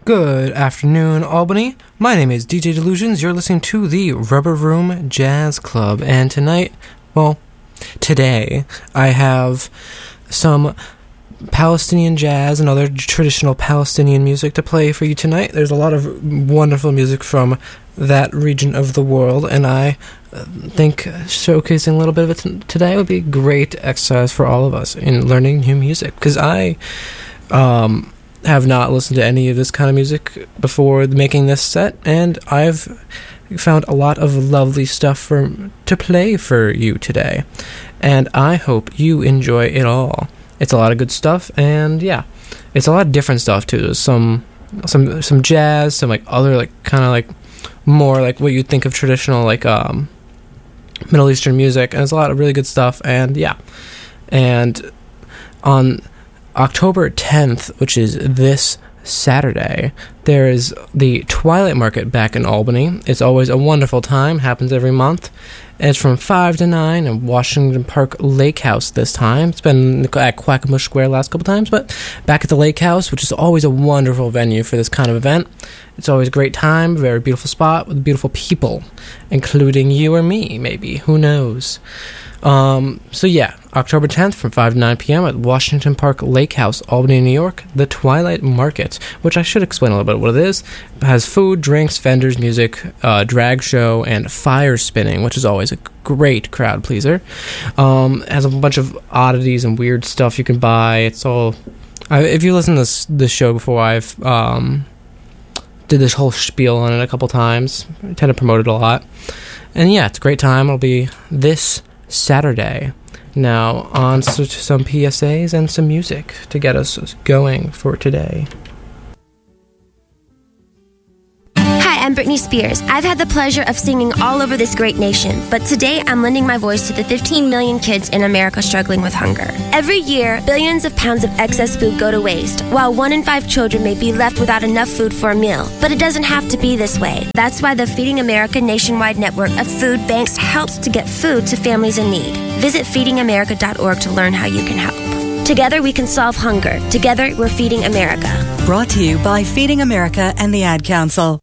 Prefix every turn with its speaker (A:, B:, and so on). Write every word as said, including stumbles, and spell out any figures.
A: Good afternoon, Albany. My name is D J Delusions. You're listening to the Rubber Room Jazz Club. And tonight, well, today, I have some Palestinian jazz and other traditional Palestinian music to play for you tonight. There's a lot of wonderful music from that region of the world, and I think showcasing a little bit of it t- today would be a great exercise for all of us in learning new music, because I um, have not listened to any of this kind of music before making this set, and I've found a lot of lovely stuff for to play for you today, and I hope you enjoy it all. It's a lot of good stuff, and yeah, it's a lot of different stuff too. There's some some some jazz, some like other like kind of like more like what you'd think of traditional like um Middle Eastern music, and there's a lot of really good stuff. And yeah, and on October tenth, which is this Saturday, there is the Twilight Market back in Albany. It's always a wonderful time, happens every month. And it's from five to nine in Washington Park Lake House this time. It's been at Quackenbush Square last couple times, but back at the Lake House, which is always a wonderful venue for this kind of event. It's always a great time, very beautiful spot with beautiful people, including you or me, maybe. Who knows? Um, so yeah, October tenth from five to nine p.m. at Washington Park Lake House, Albany, New York, the Twilight Market, which I should explain a little bit what it is. It has food, drinks, vendors, music, uh, drag show, and fire spinning, which is always a great crowd pleaser. Um, it has a bunch of oddities and weird stuff you can buy. It's all... I, if you listen to this, this show before, I've um, did this whole spiel on it a couple times. I tend to promote it a lot. And yeah, it's a great time. It'll be this Saturday. Now, on to some P S As and some music to get us going for today.
B: Hi, I'm Britney Spears. I've had the pleasure of singing all over this great nation, but today I'm lending my voice to the fifteen million kids in America struggling with hunger. Every year, billions of pounds of excess food go to waste, while one in five children may be left without enough food for a meal. But it doesn't have to be this way. That's why the Feeding America nationwide network of food banks helps to get food to families in need. Visit feeding america dot org to learn how you can help. Together we can solve hunger. Together we're Feeding America.
C: Brought to you by Feeding America and the Ad Council.